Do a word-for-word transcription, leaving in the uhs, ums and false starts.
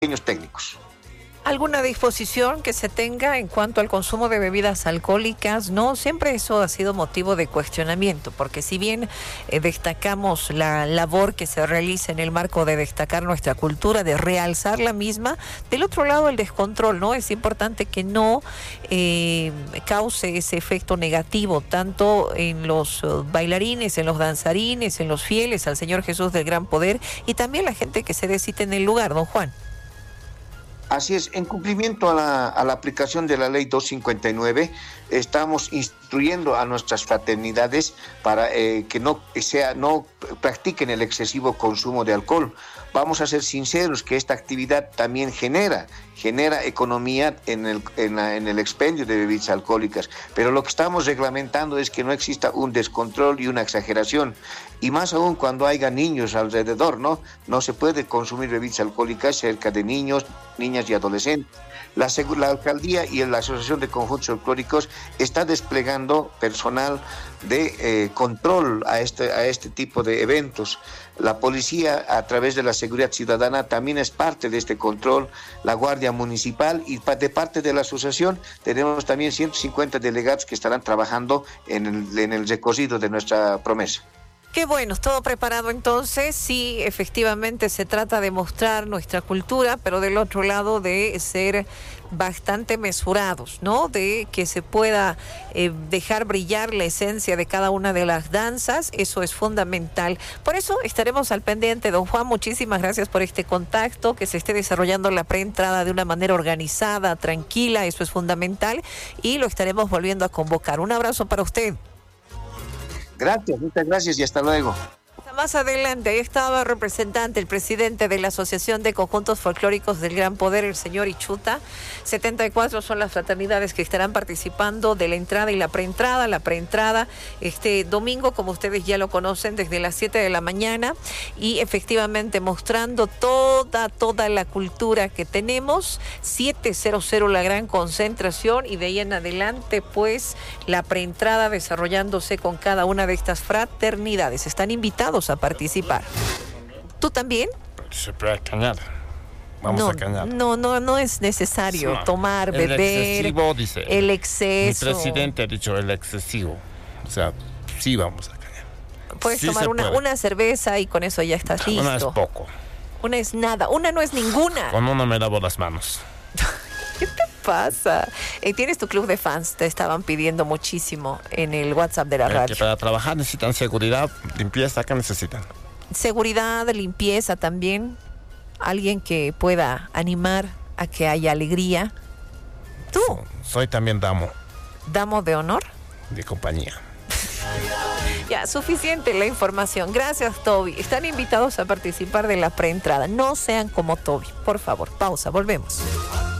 pequeños técnicos. ¿Alguna disposición que se tenga en cuanto al consumo de bebidas alcohólicas? No, siempre eso ha sido motivo de cuestionamiento, porque si bien eh, destacamos la labor que se realiza en el marco de destacar nuestra cultura, de realzar la misma, del otro lado el descontrol, ¿no? Es importante que no eh, cause ese efecto negativo, tanto en los uh, bailarines, en los danzarines, en los fieles al Señor Jesús del Gran Poder, y también la gente que se descita en el lugar, don Juan. Así es, en cumplimiento a la, a la aplicación de la ley doscientos cincuenta y nueve, estamos instruyendo a nuestras fraternidades para eh, que no, sea, no practiquen el excesivo consumo de alcohol. Vamos a ser sinceros que esta actividad también genera, genera economía en el, en, la, en el expendio de bebidas alcohólicas, pero lo que estamos reglamentando es que no exista un descontrol y una exageración, y más aún cuando haya niños alrededor, ¿no? No se puede consumir bebidas alcohólicas cerca de niños, niñas y adolescentes. La, la alcaldía y la Asociación de Conjuntos Folclóricos está desplegando personal de eh, control a este, a este tipo de eventos. La policía, a través de la seguridad ciudadana, también es parte de este control, la Guardia Municipal, y de parte de la asociación tenemos también ciento cincuenta delegados que estarán trabajando en el, en el recorrido de nuestra promesa. Qué bueno, todo preparado entonces. Sí, efectivamente se trata de mostrar nuestra cultura, pero del otro lado de ser bastante mesurados, ¿no? De que se pueda eh, dejar brillar la esencia de cada una de las danzas, eso es fundamental. Por eso estaremos al pendiente, don Juan, muchísimas gracias por este contacto, que se esté desarrollando la preentrada de una manera organizada, tranquila, eso es fundamental, y lo estaremos volviendo a convocar. Un abrazo para usted. Gracias, muchas gracias y hasta luego. Más adelante, ahí estaba el representante, el presidente de la Asociación de Conjuntos Folclóricos del Gran Poder, el señor Ichuta. setenta y cuatro son las fraternidades que estarán participando de la entrada y la preentrada. La preentrada este domingo, como ustedes ya lo conocen, desde las siete de la mañana, y efectivamente mostrando toda, toda la cultura que tenemos. siete cero la gran concentración, y de ahí en adelante, pues, la preentrada desarrollándose con cada una de estas fraternidades. Están invitados a participar. ¿Tú también? Se puede cañar. Vamos no, a cañar. No, no, no es necesario no. tomar, el beber. Excesivo, dice. El exceso. Mi presidente ha dicho el excesivo. O sea, sí vamos a cañar. Puedes sí tomar una, una cerveza y con eso ya estás listo. Una es poco. Una es nada. Una no es ninguna. Con una me lavo las manos. ¿Qué te pasa? Eh, ¿Tienes tu club de fans? Te estaban pidiendo muchísimo en el WhatsApp de la eh, radio. Que para trabajar necesitan seguridad, limpieza. ¿Qué necesitan? Seguridad, limpieza también. Alguien que pueda animar a que haya alegría. ¿Tú? So, soy también damo. ¿Damo de honor? De compañía. Ya, suficiente la información. Gracias, Toby. Están invitados a participar de la preentrada. No sean como Toby, por favor. Pausa, volvemos.